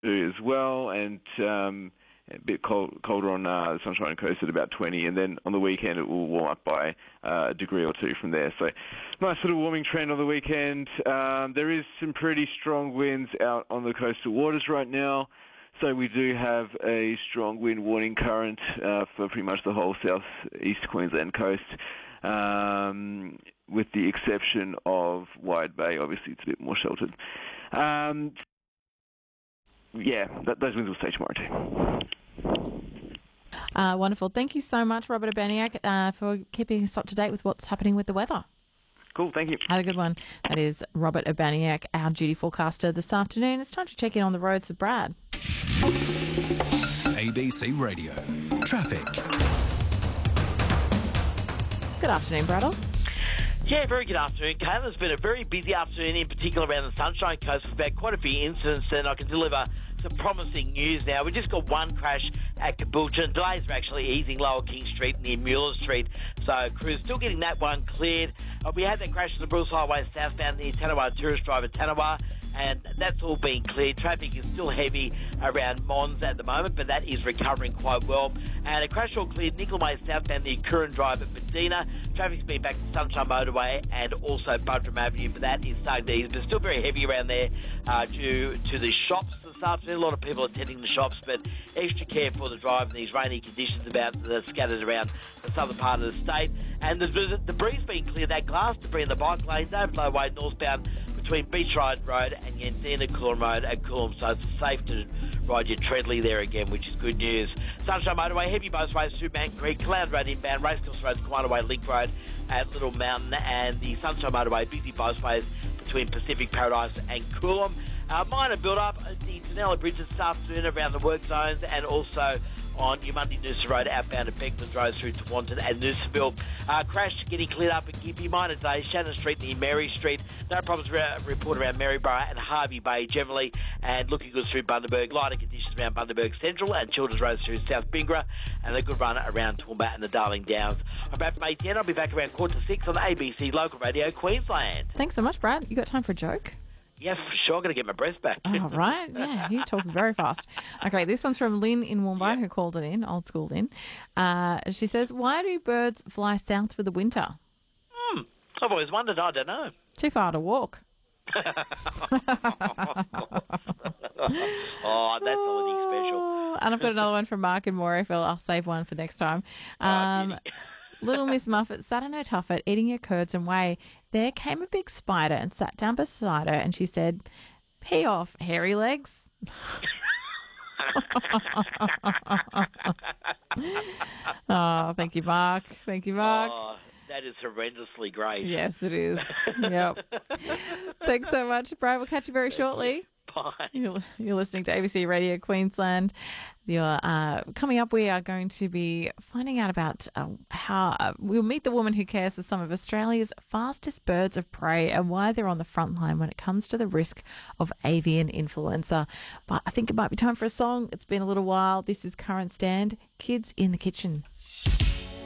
as well, and a bit colder on the Sunshine Coast at about 20, and then on the weekend it will warm up by a degree or two from there. So nice little warming trend on the weekend. There is some pretty strong winds out on the coastal waters right now, so we do have a strong wind warning current for pretty much the whole south-east Queensland coast, with the exception of Wide Bay. Obviously it's a bit more sheltered. Those winds will stay tomorrow too. Wonderful. Thank you so much, Robert Urbaniak, for keeping us up to date with what's happening with the weather. Cool, thank you. Have a good one. That is Robert Urbaniak, our duty forecaster this afternoon. It's time to check in on the roads with Brad. ABC Radio. Traffic. Good afternoon, Bradle. Yeah, very good afternoon, Kayla. It's been a very busy afternoon, in particular around the Sunshine Coast. We've had quite a few incidents, and I can deliver some promising news now. We just got one crash at Caboolture. Delays are actually easing lower King Street near Mueller Street, so crews still getting that one cleared. We had that crash on the Bruce Highway southbound near Tanawa Tourist Drive at Tanawa, and that's all being cleared. Traffic is still heavy around Mons at the moment, but that is recovering quite well. And a crash all cleared Nickel Way southbound near Curran Drive at Medina. Traffic's been back to Sunshine Motorway and also Buttram Avenue, but that is starting to ease. But still very heavy around there due to the shops this afternoon. A lot of people attending the shops, but extra care for the drive in these rainy conditions scattered around the southern part of the state. And the debris being cleared, that glass debris in the bike lanes, overflow way northbound between Beach Road and Yandina Coolum Road at Coolum, so it's safe to ride your Treadley there again, which is good news. Sunshine Motorway, heavy both ways through Mount Creek, Cloud Road inbound, Racecourse Road, Kiwana Way, Link Road at Little Mountain, and the Sunshine Motorway, busy both ways between Pacific Paradise and Coolum. Minor build-up at the Dunella Bridge this afternoon around the work zones, and also on Yamundi Noosa Road outbound at Beckman Road through to Wanton and Noosaville. Crash getting cleared up at Gympie. Minor days, Shannon Street near Mary Street. No problems reported around Maryborough and Harvey Bay generally, and looking good through Bundaberg. Lighter conditions around Bundaberg Central and Children's Road through South Bingra, and a good run around Toowoomba and the Darling Downs. I'm back from ATN. I'll be back around 5:45 on ABC Local Radio Queensland. Thanks so much, Brad. You got time for a joke? Yeah, for sure. I'm going to get my breath back. Oh, right. Yeah, you're talking very fast. Okay, this one's from Lynn in Woomba, who called it in, old school Lynn. She says, why do birds fly south for the winter? I've always wondered. I don't know. Too far to walk. Oh, that's already special. And I've got another one from Mark in Morayville. I'll save one for next time. Little Miss Muffet sat on her tuffet eating her curds and whey. There came a big spider and sat down beside her, and she said, pee off, hairy legs. Oh, thank you, Mark. Thank you, Mark. Oh, that is horrendously great. Yes, it is. Yep. Thanks so much, Brad. We'll catch you very shortly. Bye. You're listening to ABC Radio Queensland. Coming up, we are going to be finding out about how we'll meet the woman who cares for some of Australia's fastest birds of prey and why they're on the front line when it comes to the risk of avian influenza. But I think it might be time for a song. It's been a little while. This is Current Stand, Kids in the Kitchen.